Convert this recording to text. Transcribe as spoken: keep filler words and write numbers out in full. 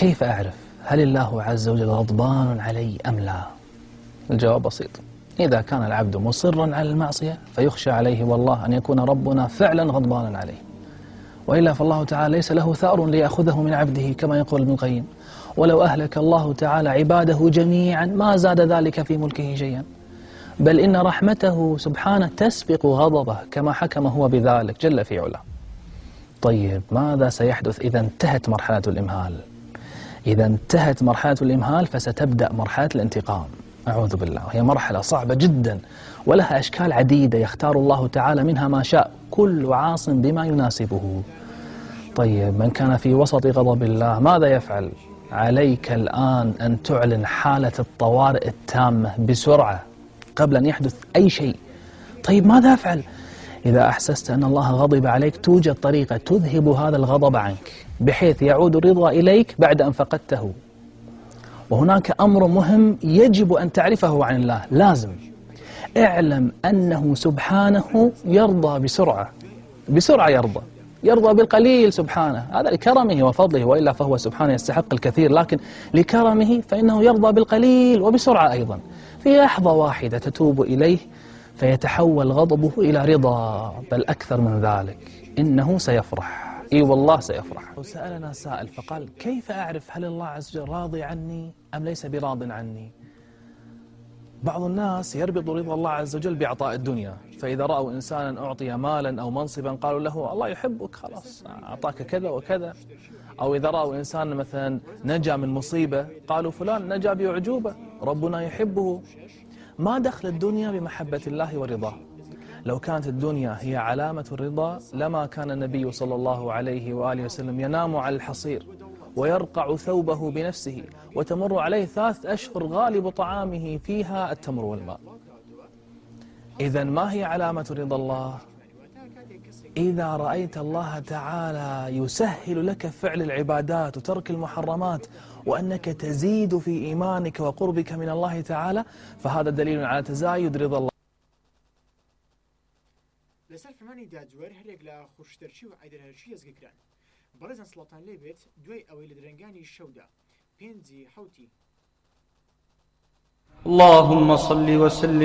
كيف أعرف هل الله عز وجل غضبان علي أم لا؟ الجواب بسيط: إذا كان العبد مصرا على المعصية فيخشى عليه والله أن يكون ربنا فعلا غضبانا عليه، وإلا فالله تعالى ليس له ثأر ليأخذه من عبده كما يقول ابن القيم: ولو أهلك الله تعالى عباده جميعا ما زاد ذلك في ملكه شيئا، بل إن رحمته سبحانه تسبق غضبه كما حكم هو بذلك جل في علاه. طيب ماذا سيحدث إذا انتهت مرحلة الإمهال؟ إذا انتهت مرحلة الإمهال فستبدأ مرحلة الانتقام، أعوذ بالله. هي مرحلة صعبة جدا ولها أشكال عديدة يختار الله تعالى منها ما شاء، كل عاص بما يناسبه. طيب من كان في وسط غضب الله ماذا يفعل؟ عليك الآن أن تعلن حالة الطوارئ التامة بسرعة قبل أن يحدث أي شيء. طيب ماذا أفعل؟ إذا أحسست أن الله غضب عليك توجد طريقة تذهب هذا الغضب عنك بحيث يعود الرضا إليك بعد أن فقدته. وهناك أمر مهم يجب أن تعرفه عن الله، لازم اعلم أنه سبحانه يرضى بسرعة، بسرعة يرضى يرضى بالقليل سبحانه، هذا لكرمه وفضله، وإلا فهو سبحانه يستحق الكثير، لكن لكرمه فإنه يرضى بالقليل وبسرعة أيضا. في لحظة واحدة تتوب إليه فيتحول غضبه إلى رضا، بل أكثر من ذلك إنه سيفرح، إي والله سيفرح. وسألنا سائل فقال: كيف أعرف هل الله عز وجل راضي عني أم ليس براض عني؟ بعض الناس يربط رضا الله عز وجل بإعطاء الدنيا، فإذا رأوا إنسانا أعطي مالا أو منصبا قالوا له الله يحبك، خلاص أعطاك كذا وكذا. أو إذا رأوا إنسانا مثلا نجا من مصيبة قالوا فلان نجا بأعجوبة ربنا يحبه. ما دخل الدنيا بمحبة الله ورضاه؟ لو كانت الدنيا هي علامة الرضا لما كان النبي صلى الله عليه وآله وسلم ينام على الحصير ويرقع ثوبه بنفسه وتمر عليه ثلاث أشهر غالب طعامه فيها التمر والماء. إذن ما هي علامة رضا الله؟ إذا رأيت الله تعالى يسهل لك فعل العبادات وترك المحرمات وأنك تزيد في إيمانك وقربك من الله تعالى، فهذا دليل على تزايد رضا الله. لسر فرماني دادوار هريق لا خوشترشي وعيدر هرشي يزقكران بلزن سلطان ليبت دوي أوي لدرنگاني الشودة بينزي حوتي. اللهم صل وسلم